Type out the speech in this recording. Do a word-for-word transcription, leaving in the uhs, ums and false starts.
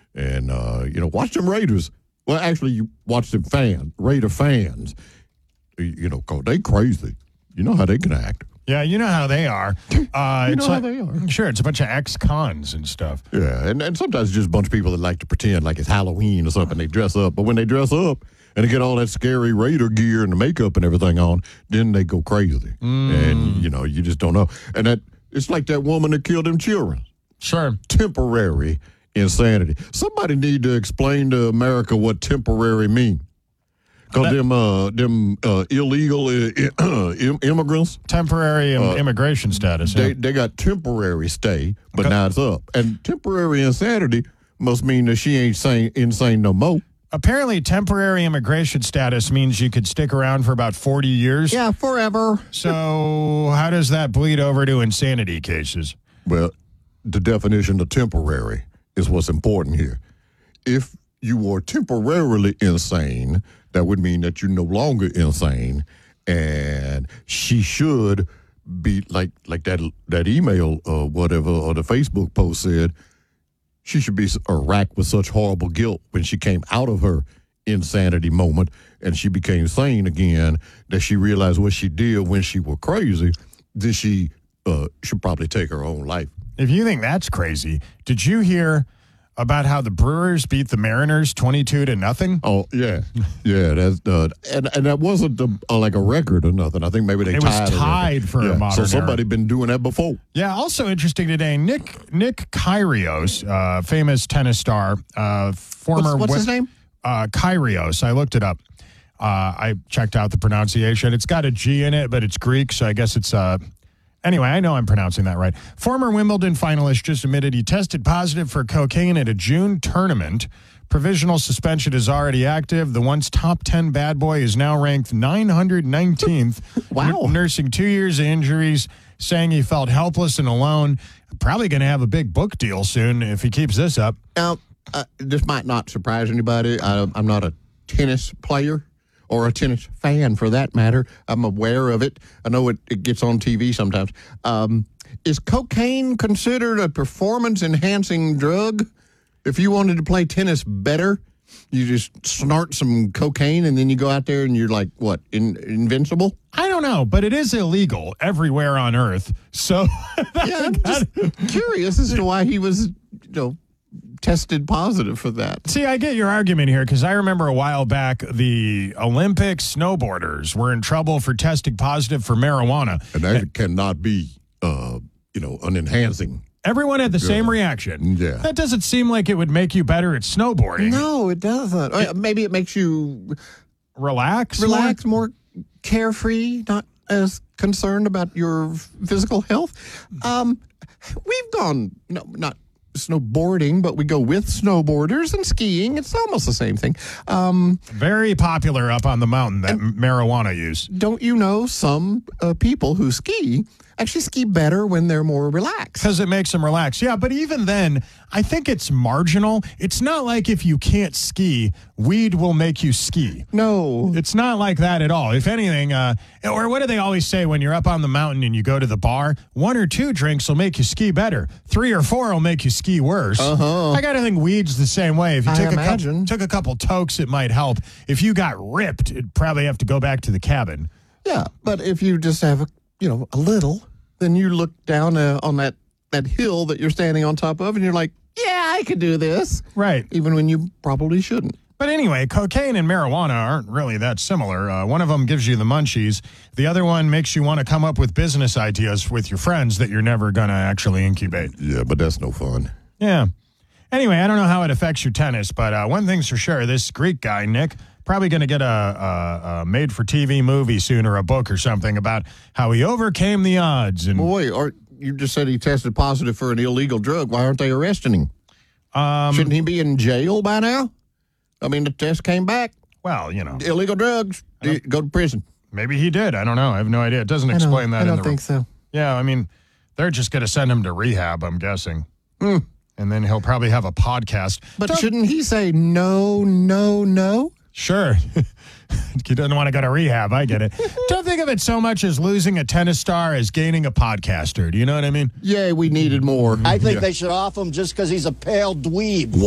And, uh, you know, watch them Raiders. Well, actually, you watch them fans, Raider fans, you know, because they crazy. You know how they can act. Yeah, you know how they are. Uh, you it's know like, how they are. Sure, it's a bunch of ex-cons and stuff. Yeah, and, and sometimes it's just a bunch of people that like to pretend like it's Halloween or something. They dress up. But when they dress up and they get all that scary Raider gear and the makeup and everything on, then they go crazy. Mm. And, you know, you just don't know. And that it's like that woman that killed them children. Sure. Temporary insanity. Somebody need to explain to America what temporary mean. Because them, uh, them uh, illegal uh, immigrants. Temporary im- uh, immigration status. They, yeah. they got temporary stay, but okay. now it's up. And temporary insanity must mean that she ain't sane, insane no more. Apparently, temporary immigration status means you could stick around for about forty years. Yeah, forever. So how does that bleed over to insanity cases? Well, the definition of temporary is what's important here. If you were temporarily insane, that would mean that you're no longer insane, and she should be like like that that email or whatever or the Facebook post said. She should be racked with such horrible guilt when she came out of her insanity moment and she became sane again that she realized what she did when she was crazy. Then she uh, should probably take her own life. If you think that's crazy, did you hear about how the Brewers beat the Mariners twenty-two to nothing? Oh, yeah. Yeah, that's uh, and, and that wasn't the, uh, like a record or nothing. I think maybe they it tied was tied for yeah. a modern So somebody era. been doing that before. Yeah, also interesting today, Nick Nick Kyrgios, uh, famous tennis star, uh, former... What's, what's his name? Uh, Kyrgios. I looked it up. Uh, I checked out the pronunciation. It's got a G in it, but it's Greek, so I guess it's... Uh, Anyway, I know I'm pronouncing that right. Former Wimbledon finalist just admitted he tested positive for cocaine at a June tournament. Provisional suspension is already active. The once top ten bad boy is now ranked nine hundred nineteenth. Wow. N- nursing two years of injuries, saying he felt helpless and alone. Probably going to have a big book deal soon if he keeps this up. Now, uh, this might not surprise anybody. I, I'm not a tennis player. Or a tennis fan, for that matter. I'm aware of it. I know it, it gets on T V sometimes. Um, is cocaine considered a performance-enhancing drug? If you wanted to play tennis better, you just snort some cocaine and then you go out there and you're like, what, in, invincible? I don't know, but it is illegal everywhere on Earth. So, yeah, I'm just curious as to why he was, you know, tested positive for that. See, I get your argument here because I remember a while back the Olympic snowboarders were in trouble for testing positive for marijuana. And that and, cannot be, uh, you know, an enhancing. Everyone had the yeah. same reaction. Yeah. That doesn't seem like it would make you better at snowboarding. No, it doesn't. It, Maybe it makes you relax, relax, more, more carefree, not as concerned about your physical health. Um, we've gone, no, not snowboarding, but we go with snowboarders and skiing. It's almost the same thing. Um, Very popular up on the mountain, that marijuana use. Don't you know some uh, people who ski actually ski better when they're more relaxed? Because it makes them relax. Yeah, but even then, I think it's marginal. It's not like if you can't ski, weed will make you ski. No. It's not like that at all. If anything, uh, or what do they always say when you're up on the mountain and you go to the bar? One or two drinks will make you ski better. Three or four will make you ski worse. Uh-huh. I got to think weed's the same way. If you I took a, imagine. couple, took a couple tokes, it might help. If you got ripped, it'd probably have to go back to the cabin. Yeah, but if you just have, a, you know, a little, then you look down uh, on that, that hill that you're standing on top of, and you're like, yeah, I could do this. Right. Even when you probably shouldn't. But anyway, cocaine and marijuana aren't really that similar. Uh, one of them gives you the munchies. The other one makes you want to come up with business ideas with your friends that you're never going to actually incubate. Yeah, but that's no fun. Yeah. Anyway, I don't know how it affects your tennis, but uh, one thing's for sure, this Greek guy, Nick, probably going to get a, a, a made-for-T V movie soon or a book or something about how he overcame the odds. And Boy, or you just said he tested positive for an illegal drug. Why aren't they arresting him? Um, Shouldn't he be in jail by now? I mean, the test came back. Well, you know. Illegal drugs, go to prison. Maybe he did. I don't know. I have no idea. It doesn't explain that. I don't in the think so. Yeah, I mean, they're just going to send him to rehab, I'm guessing. Mm. And then he'll probably have a podcast. But Don't, shouldn't he say no, no, no? Sure. He doesn't want to go to rehab. I get it. Don't think of it so much as losing a tennis star as gaining a podcaster. Do you know what I mean? Yeah, we needed more. I think Yeah. they should off him just because he's a pale dweeb.